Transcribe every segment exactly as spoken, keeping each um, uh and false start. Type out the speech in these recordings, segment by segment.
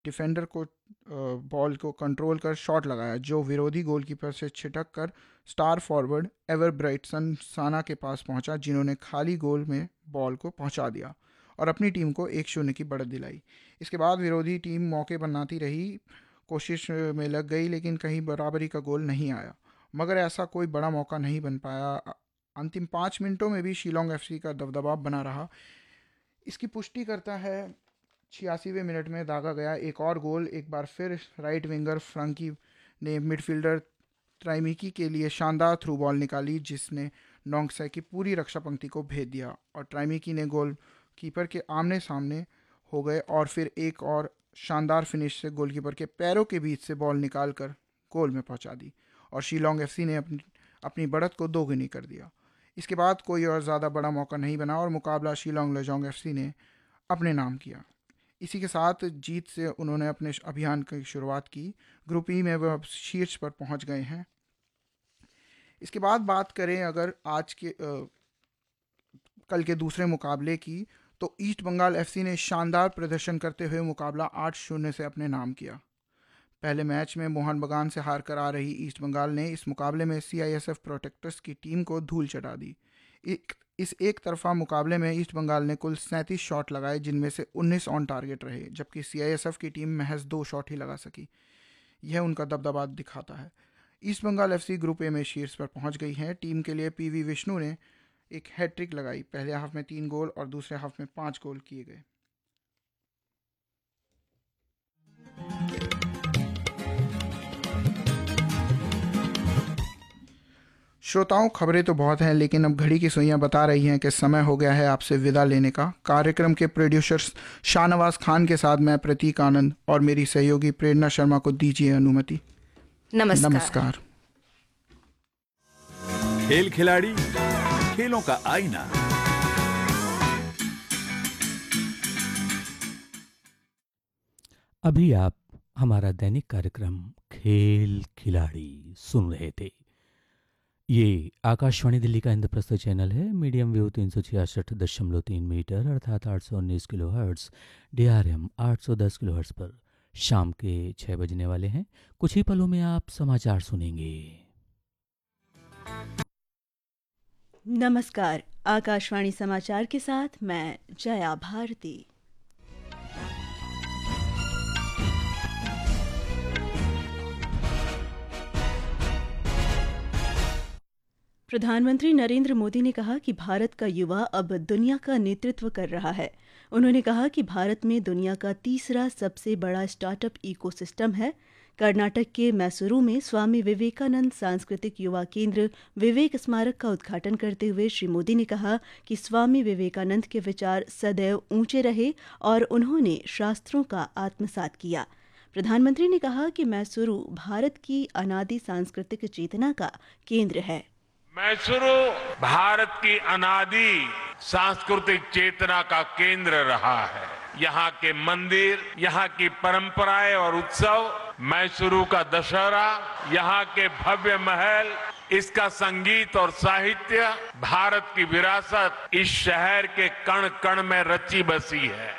Defender को ball को control कर शॉट लगाया जो विरोधी गोलकीपर से छिटक कर स्टार फॉरवर्ड एवर ब्राइटसन साना के पास पहुंचा, जिन्होंने खाली गोल में बॉल को पहुंचा दिया और अपनी टीम को एक शून्य की बढ़त दिलाई। इसके बाद विरोधी टीम मौके बनाती रही, कोशिश में लग गई, लेकिन कहीं बराबरी का गोल नहीं आया, मगर ऐसा कोई बड़ा मौका नहीं बन पाया। अंतिम पाँच मिनटों में भी शिलोंग एफसी का दबदबा बना रहा। इसकी पुष्टि करता है छियासीवें मिनट में दागा गया एक और गोल। एक बार फिर राइट विंगर फ्रैंकी ने मिडफील्डर त्राइमिकी के लिए शानदार थ्रू बॉल निकाली, जिसने नोंगसाई की पूरी रक्षा पंक्ति को भेद दिया और त्राइमिकी ने गोल कीपर के आमने सामने हो गए और फिर एक और शानदार फिनिश से गोलकीपर के पैरों के बीच से बॉल निकाल कर गोल में पहुंचा दी और शिलोंग एफसी ने अपनी अपनी बढ़त को दोगुनी कर दिया। इसके बाद कोई और ज़्यादा बड़ा मौका नहीं बना और मुकाबला शिलोंग लेजोंग एफसी ने अपने नाम किया। इसी के साथ जीत से उन्होंने अपने अभियान की शुरुआत की। ग्रुप ई में वह शीर्ष पर पहुंच गए हैं। इसके बाद बात करें अगर आज के आ, कल के दूसरे मुकाबले की, तो ईस्ट बंगाल एफसी ने शानदार प्रदर्शन करते हुए मुकाबला आठ शून्य से अपने नाम किया। पहले मैच में मोहन बगान से हार कर आ रही ईस्ट बंगाल ने इस मुकाबले में सीआईएसएफ प्रोटेक्टर्स की टीम को धूल चटा दी। एक इस एक तरफा मुकाबले में ईस्ट बंगाल ने कुल सैंतीस शॉट लगाए, जिनमें से उन्नीस ऑन टारगेट रहे, जबकि सीआईएसएफ की टीम महज दो शॉट ही लगा सकी। यह उनका दबदबा दिखाता है। East Bengal FC group A में शीर्ष पर पहुंच गई है। टीम के लिए पीवी विष्णु ने एक हैट्रिक लगाई। पहले हाफ में तीन गोल और दूसरे हाफ में पाँच गोल किए गए। श्रोताओं, खबरें तो बहुत हैं, लेकिन अब घड़ी की सुइयां बता रही हैं कि समय हो गया है आपसे विदा लेने का। कार्यक्रम के प्रोड्यूसर्स शाहनवाज खान के साथ मैं प्रतीक आनंद और मेरी सहयोगी प्रेरणा शर्मा को दीजिए अनुमति। नमस्कार, नमस्कार। खेल खिलाड़ी, खेलों का आईना। अभी आप हमारा दैनिक कार्यक्रम खेल खिलाड़ी सुन रहे थे। ये आकाशवाणी दिल्ली का इंद्रप्रस्थ चैनल है। मीडियम वेव तीन सौ छियासठ दशमलव तीन मीटर अर्थात आठ सौ उन्नीस kilo hertz, D R M आठ सौ दस किलो हर्ट्स पर शाम के छः बजने वाले हैं। कुछ ही पलों में आप समाचार सुनेंगे। नमस्कार, आकाशवाणी समाचार के साथ मैं जया भारती। प्रधानमंत्री नरेंद्र मोदी ने कहा कि भारत का युवा अब दुनिया का नेतृत्व कर रहा है। उन्होंने कहा कि भारत में दुनिया का तीसरा सबसे बड़ा स्टार्टअप इकोसिस्टम है। कर्नाटक के मैसूरू में स्वामी विवेकानंद सांस्कृतिक युवा केंद्र विवेक स्मारक का उद्घाटन करते हुए श्री मोदी ने कहा कि स्वामी विवेकानंद के विचार सदैव ऊंचे रहे और उन्होंने शास्त्रों का आत्मसात किया। प्रधानमंत्री ने कहा कि मैसूरू भारत की अनादि सांस्कृतिक चेतना का केंद्र है। मैसूरू भारत की अनादि सांस्कृतिक चेतना का केंद्र रहा है। यहाँ के मंदिर, यहाँ की परंपराएं और उत्सव, मैसूरू का दशहरा, यहाँ के भव्य महल, इसका संगीत और साहित्य, भारत की विरासत इस शहर के कण कण में रची बसी है।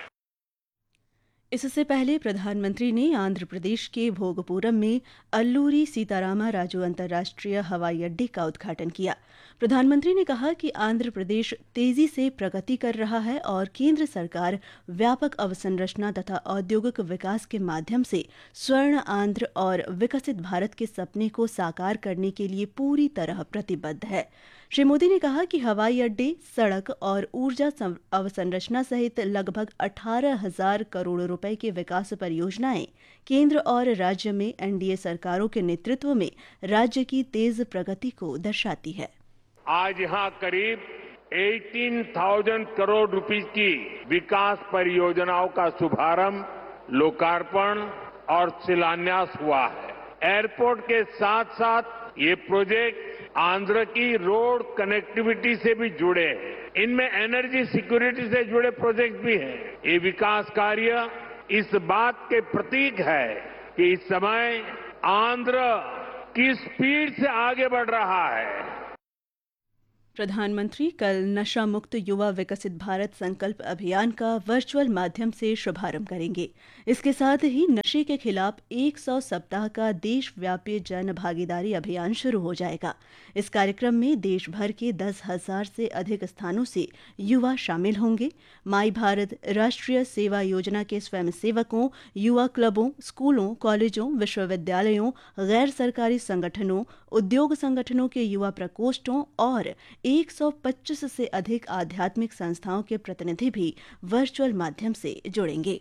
इससे पहले प्रधानमंत्री ने आंध्र प्रदेश के भोगपुरम में अल्लूरी सीतारामा राजू अंतर्राष्ट्रीय हवाई अड्डे का उद्घाटन किया। प्रधानमंत्री ने कहा कि आंध्र प्रदेश तेजी से प्रगति कर रहा है और केंद्र सरकार व्यापक अवसंरचना तथा औद्योगिक विकास के माध्यम से स्वर्ण आंध्र और विकसित भारत के सपने को साकार करने के लिए पूरी तरह प्रतिबद्ध है। श्री मोदी ने कहा कि हवाई अड्डे, सड़क और ऊर्जा अवसंरचना सहित लगभग अठारह हजार करोड़ रुपए की विकास परियोजनाएं केंद्र और राज्य में एनडीए सरकारों के नेतृत्व में राज्य की तेज प्रगति को दर्शाती है। आज यहाँ करीब अठारह हज़ार करोड़ रुपए की विकास परियोजनाओं का शुभारंभ, लोकार्पण और शिलान्यास हुआ है। एयरपोर्ट के साथ साथ ये प्रोजेक्ट आंध्र की रोड कनेक्टिविटी से भी जुड़े हैं। इनमें एनर्जी सिक्योरिटी से जुड़े प्रोजेक्ट भी हैं। ये विकास कार्य इस बात के प्रतीक है कि इस समय आंध्र किस स्पीड से आगे बढ़ रहा है। प्रधानमंत्री कल नशा मुक्त युवा विकसित भारत संकल्प अभियान का वर्चुअल माध्यम से शुभारंभ करेंगे। इसके साथ ही नशे के खिलाफ सौ सप्ताह का देशव्यापी जन भागीदारी अभियान शुरू हो जाएगा। इस कार्यक्रम में देश भर के दस हजार से अधिक स्थानों से युवा शामिल होंगे। माई भारत राष्ट्रीय सेवा योजना के स्वयंसेवकों, युवा क्लबों, स्कूलों, कॉलेजों, विश्वविद्यालयों, गैर सरकारी संगठनों, उद्योग संगठनों के युवा प्रकोष्ठों और एक सौ पच्चीस से अधिक आध्यात्मिक संस्थाओं के प्रतिनिधि भी वर्चुअल माध्यम से जुड़ेंगे।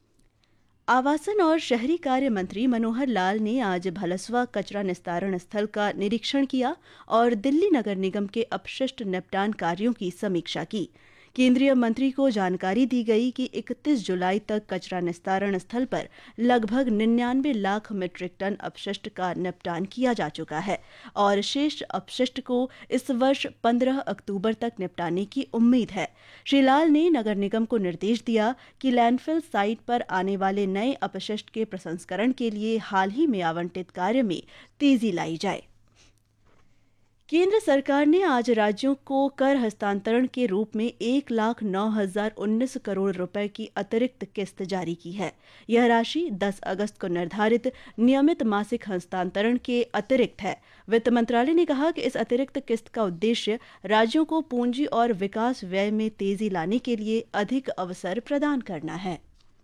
आवासन और शहरी कार्य मंत्री मनोहर लाल ने आज भलसवा कचरा निस्तारण स्थल का निरीक्षण किया और दिल्ली नगर निगम के अपशिष्ट निपटान कार्यों की समीक्षा की। केंद्रीय मंत्री को जानकारी दी गई कि इकतीस जुलाई तक कचरा निस्तारण स्थल पर लगभग निन्यानवे लाख मीट्रिक टन अपशिष्ट का निपटान किया जा चुका है और शेष अपशिष्ट को इस वर्ष पंद्रह अक्टूबर तक निपटाने की उम्मीद है। श्री लाल ने नगर निगम को निर्देश दिया कि लैंडफिल साइट पर आने वाले नए अपशिष्ट के प्रसंस्करण के लिए हाल ही में आवंटित कार्य में तेजी लाई जाए। केंद्र सरकार ने आज राज्यों को कर हस्तांतरण के रूप में एक लाख नौ हजार उन्नीस करोड़ रुपए की अतिरिक्त किस्त जारी की है। यह राशि दस अगस्त को निर्धारित नियमित मासिक हस्तांतरण के अतिरिक्त है। वित्त मंत्रालय ने कहा कि इस अतिरिक्त किस्त का उद्देश्य राज्यों को पूंजी और विकास व्यय में तेजी लाने के लिए अधिक अवसर प्रदान करना है।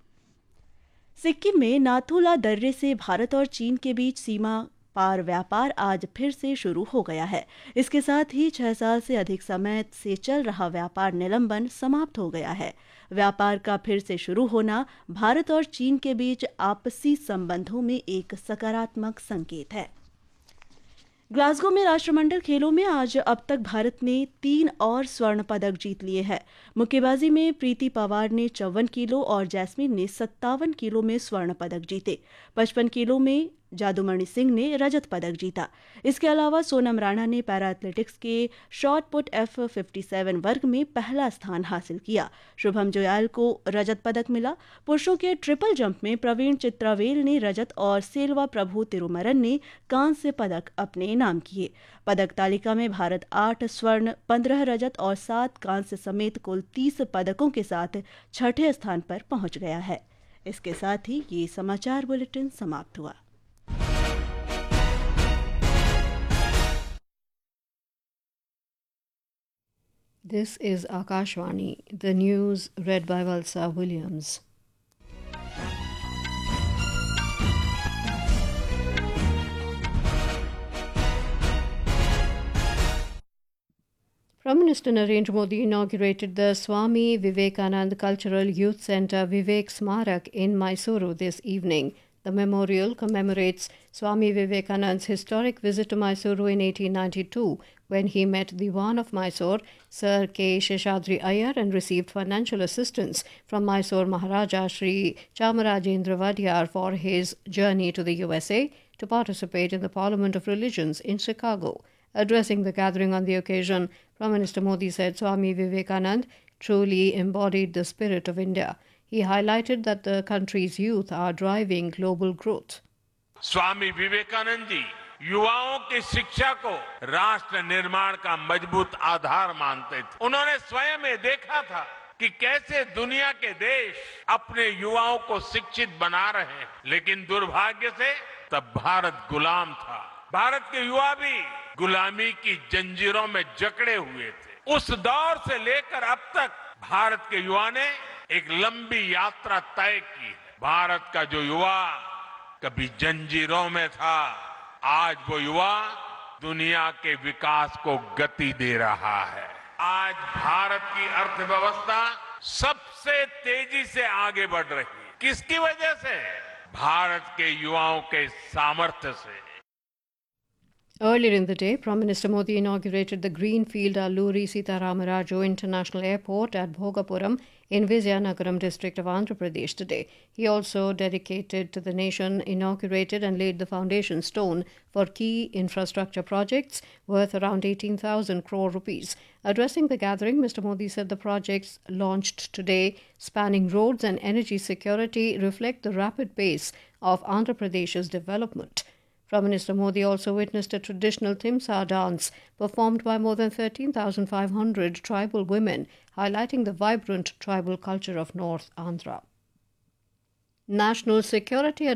सिक्किम में नाथुला दर्रे से भारत और चीन के बीच सीमा पार व्यापार आज फिर से शुरू हो गया है। इसके साथ ही छह साल से अधिक समय से चल रहा व्यापार निलंबन समाप्त हो गया है। व्यापार का फिर से शुरू होना भारत और चीन के बीच आपसी संबंधों में एक सकारात्मक संकेत है। ग्लासगो में राष्ट्रमंडल खेलों में आज अब तक भारत ने तीन और स्वर्ण पदक जीत लिए हैं। मुक्केबाजी में प्रीति पवार ने चौवन किलो और जैस्मीन ने सत्तावन किलो में स्वर्ण पदक जीते। पचपन किलो में जादूमणि सिंह ने रजत पदक जीता। इसके अलावा सोनम राणा ने पैरा एथलेटिक्स के शॉट पुट एफ सत्तावन वर्ग में पहला स्थान हासिल किया। शुभम जोयाल को रजत पदक मिला। पुरुषों के ट्रिपल जंप में प्रवीण चित्रावेल ने रजत और सेल्वा प्रभु तिरुमरन ने कांस्य पदक अपने नाम किए। पदक तालिका में भारत आठ स्वर्ण, पंद्रह रजत और सात कांस्य समेत कुल तीस पदकों के साथ छठे स्थान पर पहुंच गया है। इसके साथ ही ये समाचार बुलेटिन समाप्त हुआ। This is Akashvani, the news read by Valsa Williams. Prime Minister Narendra Modi inaugurated the Swami Vivekanand Cultural Youth Centre Vivek Smarak in Mysuru this evening. The memorial commemorates Swami Vivekanand's historic visit to Mysuru in eighteen ninety-two, when he met the Diwan of Mysore, Sir K. Sheshadri Iyer, and received financial assistance from Mysore Maharaja Sri Chamarajendra Vadiyar for his journey to the U S A to participate in the Parliament of Religions in Chicago. Addressing the gathering on the occasion, Prime Minister Modi said Swami Vivekanand truly embodied the spirit of India. He highlighted that the country's youth are driving global growth. Swami Vivekananda ji युवाओं की शिक्षा को राष्ट्र निर्माण का मजबूत आधार मानते थे। उन्होंने स्वयं में देखा था कि कैसे दुनिया के देश अपने युवाओं को शिक्षित बना रहे हैं, लेकिन दुर्भाग्य से तब भारत गुलाम था। भारत के युवा भी गुलामी की जंजीरों में जकड़े हुए थे। उस दौर से लेकर अब तक भारत के युवा ने एक लंबी यात्रा तय की है। भारत का जो युवा कभी जंजीरों में था, आज वो युवा दुनिया के विकास को गति दे रहा है। आज भारत की अर्थव्यवस्था सबसे तेजी से आगे बढ़ रही है। किसकी वजह से? भारत के युवाओं के सामर्थ्य से। Earlier in the day, Prime Minister Modi inaugurated the Greenfield Alluri Sitaramarajo International Airport at Bhogapuram in Vizianagaram district of Andhra Pradesh today. He also dedicated to the nation, inaugurated and laid the foundation stone for key infrastructure projects worth around eighteen thousand crore rupees. Addressing the gathering, Mister Modi said the projects launched today, spanning roads and energy security, reflect the rapid pace of Andhra Pradesh's development. Prime Minister Modi also witnessed a traditional Timsa dance performed by more than thirteen thousand five hundred tribal women, highlighting the vibrant tribal culture of North Andhra. National Security